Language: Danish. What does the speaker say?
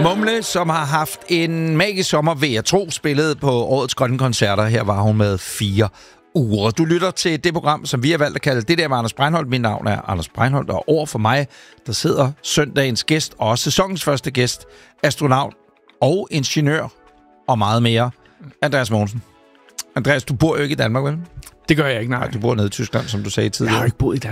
Mumle, som har haft en magisk sommer, vil jeg tro, spillet på årets grønne koncerter. Her var hun med 4 uger. Du lytter til det program, som vi har valgt at kalde Det der med Anders Breinholt. Mit navn er Anders Breinholt, og over for mig, der sidder søndagens gæst, og sæsonens første gæst, astronaut og ingeniør og meget mere, Andreas Mogensen. Andreas, du bor jo ikke i Danmark, vel? Det gør jeg ikke, nej. Du bor nede i Tyskland, som du sagde tidligere. Jeg har ikke boet i